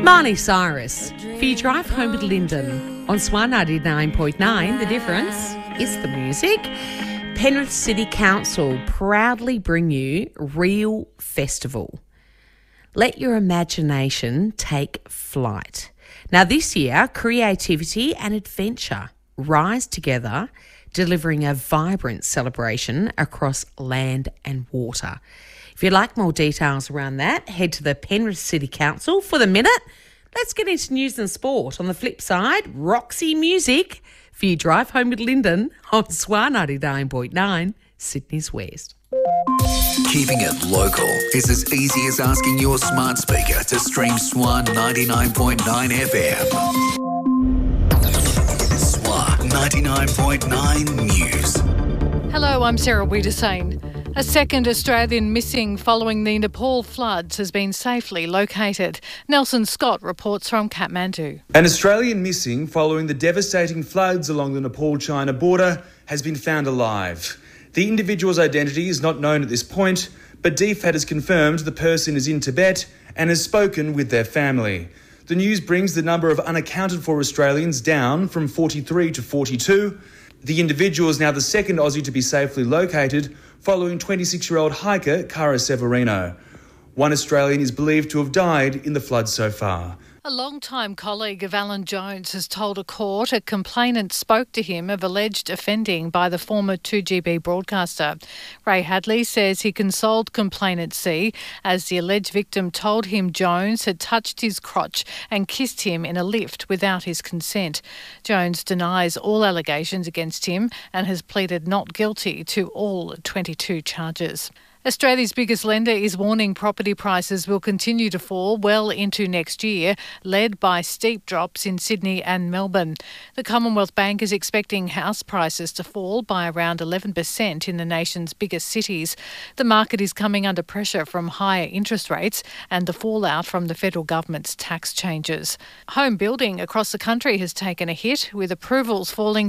Marnie Cyrus, for your drive home with Lyndon on Swan 99.9. The difference is the music. Penrith City Council proudly bring you Real Festival. Let your imagination take flight. Now this year, creativity and adventure rise together, delivering a vibrant celebration across land and water. If you'd like more details around that, head to the Penrith City Council. For the minute, let's get into news and sport. On the flip side, Roxy music for your drive home with Lyndon on Swan 99.9, Sydney's West. Keeping it local is as easy as asking your smart speaker to stream Swan 99.9 FM. Swan 99.9 News. Hello, I'm Sarah Wiedersane. A second Australian missing following the Nepal floods has been safely located. Nelson Scott reports from Kathmandu. An Australian missing following the devastating floods along the Nepal-China border has been found alive. The individual's identity is not known at this point, but DFAT has confirmed the person is in Tibet and has spoken with their family. The news brings the number of unaccounted for Australians down from 43 to 42. The individual is now the second Aussie to be safely located, following 26-year-old hiker Cara Severino. One Australian is believed to have died in the floods so far. A long-time colleague of Alan Jones has told a court a complainant spoke to him of alleged offending by the former 2GB broadcaster. Ray Hadley says he consoled complainant C as the alleged victim told him Jones had touched his crotch and kissed him in a lift without his consent. Jones denies all allegations against him and has pleaded not guilty to all 22 charges. Australia's biggest lender is warning property prices will continue to fall well into next year, led by steep drops in Sydney and Melbourne. The Commonwealth Bank is expecting house prices to fall by around 11% in the nation's biggest cities. The market is coming under pressure from higher interest rates and the fallout from the federal government's tax changes. Home building across the country has taken a hit, with approvals falling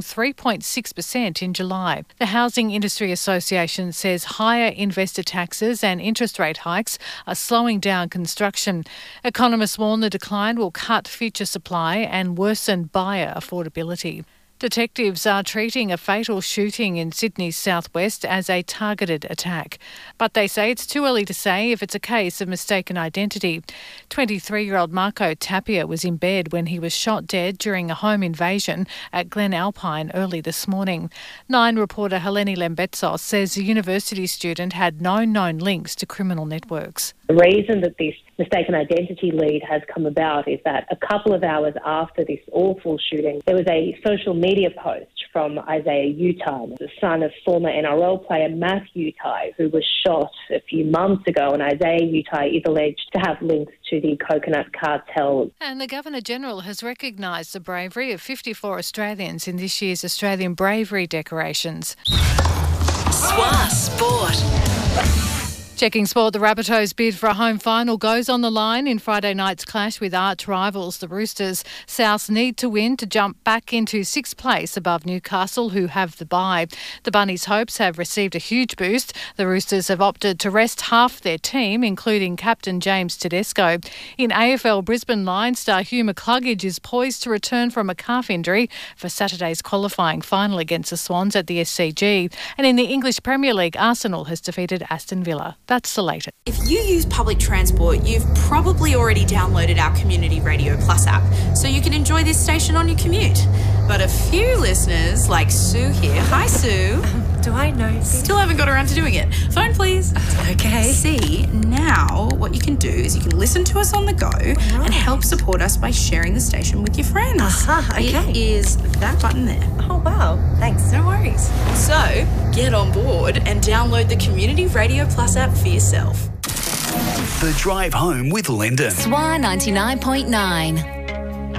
3.6% in July. The Housing Industry Association says higher investor taxes and interest rate hikes are slowing down construction. Economists warn the decline will cut future supply and worsen buyer affordability. Detectives are treating a fatal shooting in Sydney's southwest as a targeted attack, but they say it's too early to say if it's a case of mistaken identity. 23-year-old Marco Tapia was in bed when he was shot dead during a home invasion at Glen Alpine early this morning. Nine reporter Helene Lembetsos says the university student had no known links to criminal networks. The reason that this mistaken identity lead has come about is that a couple of hours after this awful shooting, there was a social media post from Isaiah Utai, the son of former NRL player Matt Utai, who was shot a few months ago. And Isaiah Utai is alleged to have links to the Coconut Cartel. And the Governor-General has recognised the bravery of 54 Australians in this year's Australian Bravery decorations. Swan Sport. Checking sport, the Rabbitohs' bid for a home final goes on the line in Friday night's clash with arch rivals, the Roosters. Souths need to win to jump back into sixth place above Newcastle, who have the bye. The Bunnies' hopes have received a huge boost. The Roosters have opted to rest half their team, including captain James Tedesco. In AFL, Brisbane Lions star Hugh McCluggage is poised to return from a calf injury for Saturday's qualifying final against the Swans at the SCG. And in the English Premier League, Arsenal has defeated Aston Villa. That's the latest. If you use public transport, you've probably already downloaded our Community Radio Plus app, so you can enjoy this station on your commute. But a few listeners, like Sue here, hi Sue. Do I know? Still haven't got around to doing it. Phone please. Okay. See, now what you can do is you can listen to us on the go and help support us by sharing the station with your friends. Okay. It is that button there. Oh, wow. Thanks. No worries. So, get on board and download the Community Radio Plus app for yourself. The Drive Home with Lyndon. Swan 99.9.